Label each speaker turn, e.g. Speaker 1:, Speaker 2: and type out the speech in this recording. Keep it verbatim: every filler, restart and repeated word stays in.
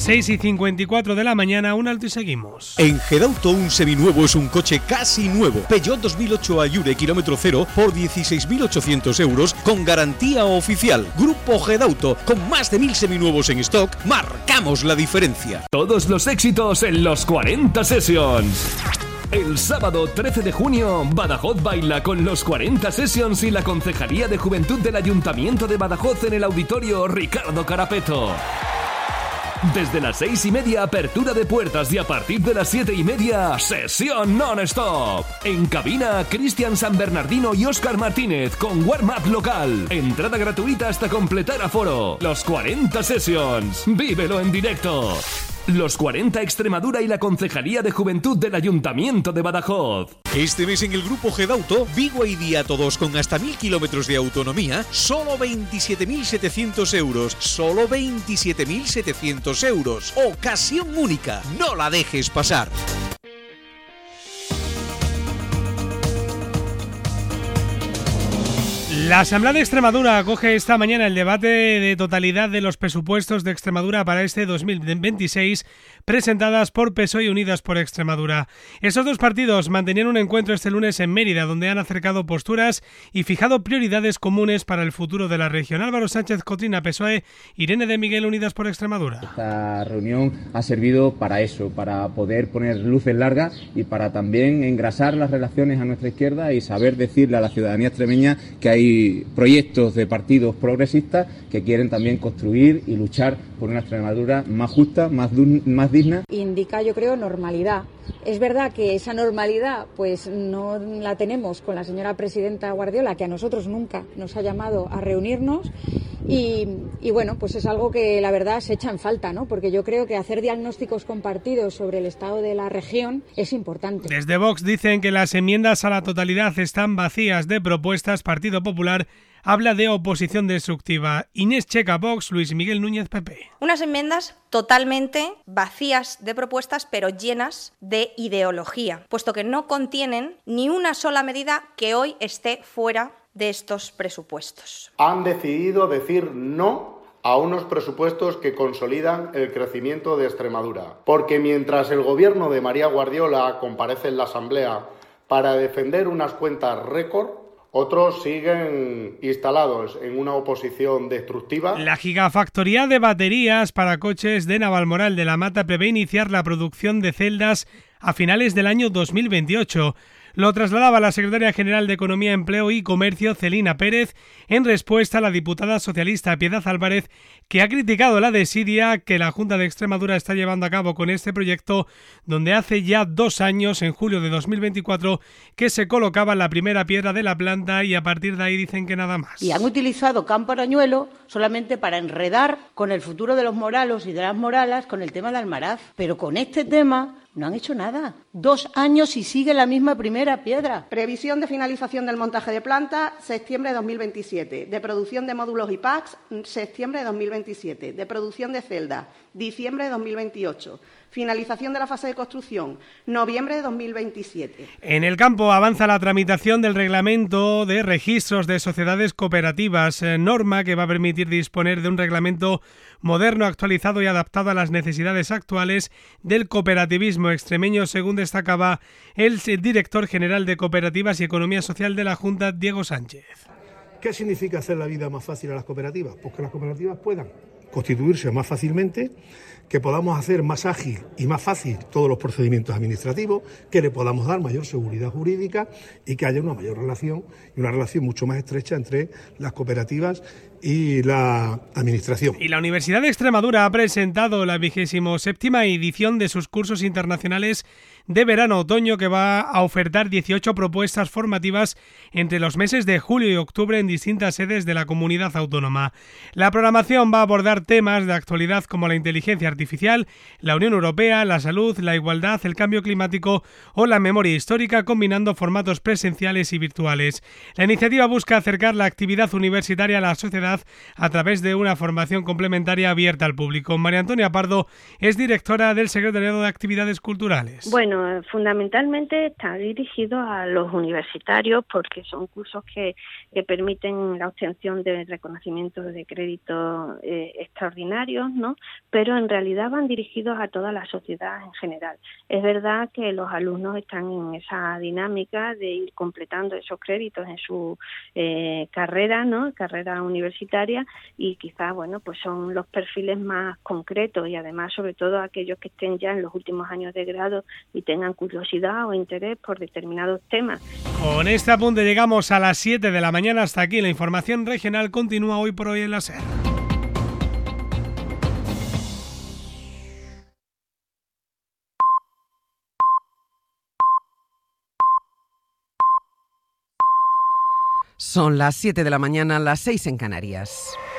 Speaker 1: seis y cincuenta y cuatro de la mañana, un alto y seguimos.
Speaker 2: En Gedauto un seminuevo es un coche casi nuevo. Peugeot dos mil ocho Ayure kilómetro cero por dieciséis mil ochocientos euros con garantía oficial. Grupo Gedauto, con más de mil seminuevos en stock, marcamos la diferencia.
Speaker 3: Todos los éxitos en los cuarenta Sessions. El sábado trece de junio, Badajoz baila con los cuarenta Sessions y la Concejalía de Juventud del Ayuntamiento de Badajoz en el Auditorio Ricardo Carapeto. Desde las seis y media, apertura de puertas, y a partir de las siete y media, sesión non-stop. En cabina, Cristian San Bernardino y Óscar Martínez con warm-up local. Entrada gratuita hasta completar aforo. Los cuarenta Sessions. Vívelo en directo. Los cuarenta Extremadura y la Concejalía de Juventud del Ayuntamiento de Badajoz.
Speaker 2: Este mes en el Grupo Gedauto, Vigo y Diato dos con hasta mil kilómetros de autonomía, solo veintisiete mil setecientos euros. Solo veintisiete mil setecientos euros. Ocasión única. No la dejes pasar.
Speaker 1: La Asamblea de Extremadura acoge esta mañana el debate de totalidad de los presupuestos de Extremadura para este dos mil veintiséis, presentadas por P S O E y Unidas por Extremadura. Esos dos partidos mantenían un encuentro este lunes en Mérida, donde han acercado posturas y fijado prioridades comunes para el futuro de la región. Álvaro Sánchez Cotrina, P S O E, Irene de Miguel, Unidas por Extremadura.
Speaker 4: Esta reunión ha servido para eso, para poder poner luces largas y para también engrasar las relaciones a nuestra izquierda y saber decirle a la ciudadanía extremeña que hay proyectos de partidos progresistas que quieren también construir y luchar por una Extremadura más justa, más, más digna.
Speaker 5: Indica, yo creo, normalidad. Es verdad que esa normalidad pues no la tenemos con la señora presidenta Guardiola, que a nosotros nunca nos ha llamado a reunirnos. Y, y bueno, pues es algo que la verdad se echa en falta, ¿no? Porque yo creo que hacer diagnósticos compartidos sobre el estado de la región es importante.
Speaker 1: Desde Vox dicen que las enmiendas a la totalidad están vacías de propuestas. Partido Popular habla de oposición destructiva. Inés Checa, Vox, Luis Miguel Núñez, P P.
Speaker 6: Unas enmiendas totalmente vacías de propuestas, pero llenas de ideología, puesto que no contienen ni una sola medida que hoy esté fuera de estos presupuestos.
Speaker 7: Han decidido decir no a unos presupuestos que consolidan el crecimiento de Extremadura, porque mientras el gobierno de María Guardiola comparece en la Asamblea para defender unas cuentas récord, otros siguen instalados en una oposición destructiva.
Speaker 1: La gigafactoría de baterías para coches de Navalmoral de la Mata prevé iniciar la producción de celdas a finales del año dos mil veintiocho. Lo trasladaba la secretaria general de Economía, Empleo y Comercio, Celina Pérez, en respuesta a la diputada socialista Piedad Álvarez, que ha criticado la desidia que la Junta de Extremadura está llevando a cabo con este proyecto, donde hace ya dos años, en julio de dos mil veinticuatro, que se colocaba la primera piedra de la planta y a partir de ahí dicen que nada más.
Speaker 8: Y han utilizado campo arañuelo solamente para enredar con el futuro de los moralos y de las moralas con el tema de Almaraz. Pero con este tema no han hecho nada. Dos años y sigue la misma primera piedra.
Speaker 9: Previsión de finalización del montaje de planta, septiembre de dos mil veintisiete. De producción de módulos y packs, septiembre de dos mil veintisiete. De producción de celdas, diciembre de dos mil veintiocho. Finalización de la fase de construcción, noviembre de dos mil veintisiete.
Speaker 1: En el campo avanza la tramitación del reglamento de registros de sociedades cooperativas, eh, norma que va a permitir disponer de un reglamento moderno, actualizado y adaptado a las necesidades actuales del cooperativismo extremeño, según destacaba el director general de Cooperativas y Economía Social de la Junta, Diego Sánchez.
Speaker 10: ¿Qué significa hacer la vida más fácil a las cooperativas? Pues que las cooperativas puedan constituirse más fácilmente, que podamos hacer más ágil y más fácil todos los procedimientos administrativos, que le podamos dar mayor seguridad jurídica y que haya una mayor relación y una relación mucho más estrecha entre las cooperativas y la administración.
Speaker 1: Y la Universidad de Extremadura ha presentado la vigésimo séptima edición de sus cursos internacionales de verano-otoño, que va a ofertar dieciocho propuestas formativas entre los meses de julio y octubre en distintas sedes de la comunidad autónoma. La programación va a abordar temas de actualidad como la inteligencia artificial, la Unión Europea, la salud, la igualdad, el cambio climático o la memoria histórica, combinando formatos presenciales y virtuales. La iniciativa busca acercar la actividad universitaria a la sociedad a través de una formación complementaria abierta al público. María Antonia Pardo es directora del Secretariado de Actividades Culturales.
Speaker 11: Bueno, fundamentalmente está dirigido a los universitarios porque son cursos que, que permiten la obtención de reconocimientos de crédito eh, extraordinarios, ¿no? Pero en realidad realidad van dirigidos a toda la sociedad en general. Es verdad que los alumnos están en esa dinámica de ir completando esos créditos en su eh, carrera, ¿no? Carrera universitaria, y quizás, bueno, pues son los perfiles más concretos y además sobre todo aquellos que estén ya en los últimos años de grado y tengan curiosidad o interés por determinados temas.
Speaker 1: Con este apunte llegamos a las siete de la mañana. Hasta aquí la información regional continúa hoy por hoy en la SER.
Speaker 12: Son las siete de la mañana, las seis en Canarias.